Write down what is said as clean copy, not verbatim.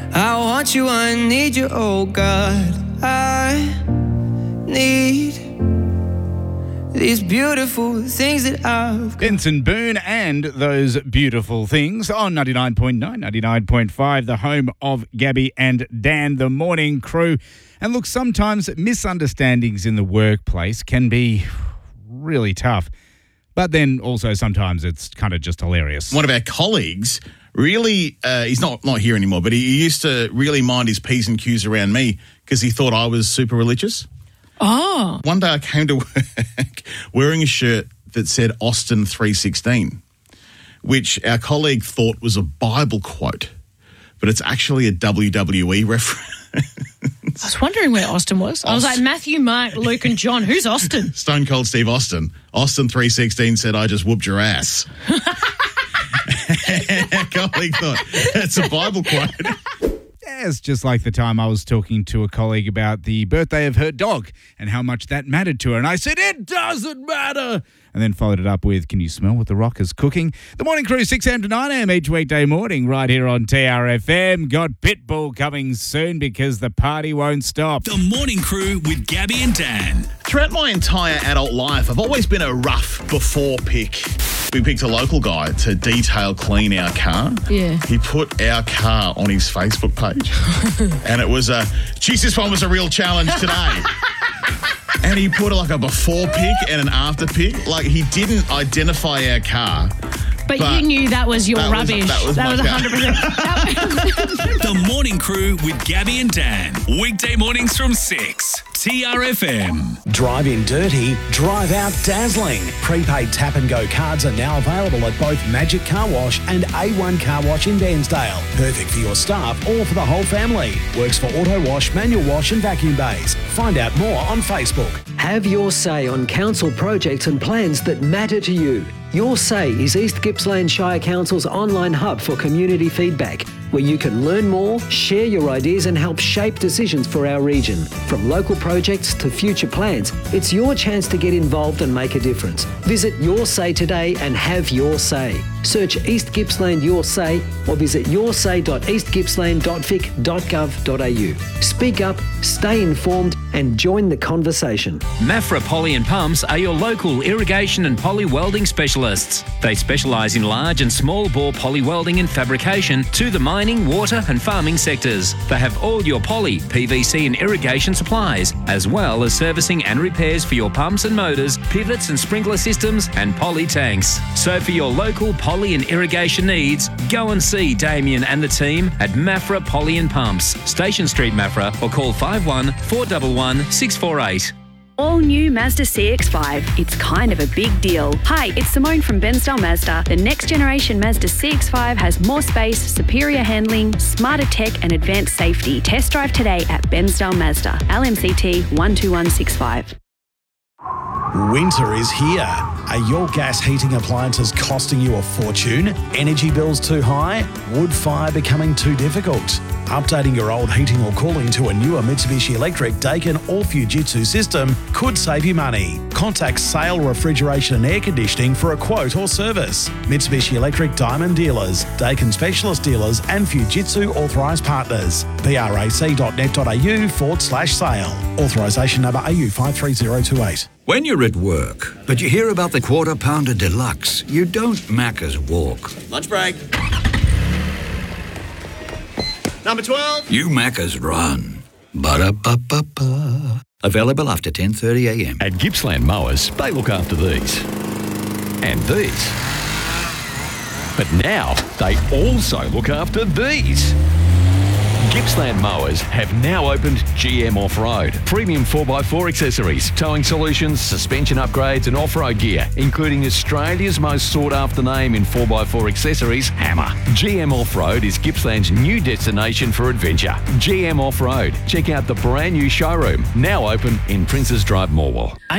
I want you, I need you, oh God. I need these beautiful things that I've got. Benson Boone and those beautiful things on 99.9, 99.5, the home of Gabby and Dan, the morning crew. And look, sometimes misunderstandings in the workplace can be really tough. But then also sometimes it's kind of just hilarious. One of our colleagues really, he's not here anymore, but he used to really mind his P's and Q's around me because he thought I was super religious. Oh. One day I came to work wearing a shirt that said Austin 3:16, which our colleague thought was a Bible quote, but it's actually a WWE reference. I was wondering where Austin was. I was like, Matthew, Mark, Luke and John. Who's Austin? Stone Cold Steve Austin. Austin 3:16 said, I just whooped your ass. And our colleague thought, it's a Bible quote. It's just like the time I was talking to a colleague about the birthday of her dog and how much that mattered to her. And I said, it doesn't matter. And then followed it up with, can you smell what the rock is cooking? The morning crew, 6 a.m. to 9 a.m. each weekday morning right here on TRFM. Got Pitbull coming soon because the party won't stop. The morning crew with Gabby and Dan. Throughout my entire adult life, I've always been a rough before pick. We picked a local guy to detail clean our car. Yeah. He put our car on his Facebook page. And it was geez, this one was a real challenge today. And he put like a before pick and an after pick. Like he didn't identify our car. But you knew that was your rubbish. That was 100%. The morning crew with Gabby and Dan. Weekday mornings from 6. TRFM. Drive in dirty, drive out dazzling. Prepaid tap and go cards are now available at both Magic Car Wash and A1 Car Wash in Bairnsdale. Perfect for your staff or for the whole family. Works for auto wash, manual wash and vacuum bays. Find out more on Facebook. Have your say on council projects and plans that matter to you. Your Say is East Gippsland Shire Council's online hub for community feedback, where you can learn more, share your ideas and help shape decisions for our region. From local projects to future plans, it's your chance to get involved and make a difference. Visit Your Say today and have your say. Search East Gippsland Your Say or visit yoursay.eastgippsland.vic.gov.au. Speak up, stay informed and join the conversation. Mafra Poly and Pumps are your local irrigation and poly welding specialists. They specialise in large and small bore poly welding and fabrication to the mining, water and farming sectors. They have all your poly, PVC and irrigation supplies, as well as servicing and repairs for your pumps and motors, pivots and sprinkler systems and poly tanks. So for your local poly and irrigation needs, go and see Damien and the team at Mafra Poly and Pumps, Station Street Mafra, or call 51 411 648. All new Mazda CX-5. It's kind of a big deal. Hi, it's Simone from Bensdale Mazda. The next generation Mazda CX-5 has more space, superior handling, smarter tech and advanced safety. Test drive today at Bensdale Mazda. LMCT 12165. Winter is here. Are your gas heating appliances costing you a fortune? Energy bills too high? Wood fire becoming too difficult? Updating your old heating or cooling to a newer Mitsubishi Electric, Daikin or Fujitsu system could save you money. Contact Sale Refrigeration and Air Conditioning for a quote or service. Mitsubishi Electric Diamond Dealers, Daikin Specialist Dealers and Fujitsu Authorised Partners. brac.net.au/sale. Authorisation number AU 53028. When you're at work, but you hear about the Quarter Pounder Deluxe, you don't Macca's walk. Lunch break. Number 12. You Macca's run. Ba-da-ba-ba-ba. Available after 10:30am. At Gippsland Mowers, they look after these. And these. But now, they also look after these. Gippsland Mowers have now opened GM Off-Road. Premium 4x4 accessories, towing solutions, suspension upgrades and off-road gear, including Australia's most sought-after name in 4x4 accessories, Hammer. GM Off-Road is Gippsland's new destination for adventure. GM Off-Road. Check out the brand new showroom, now open in Princes Drive, Morwell.